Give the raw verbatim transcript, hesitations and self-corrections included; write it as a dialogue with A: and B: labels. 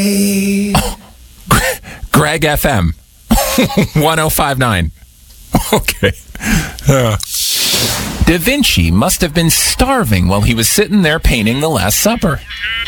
A: Oh, Greg F M. one oh five point nine. Okay. Uh. Da Vinci must have been starving while he was sitting there painting the Last Supper.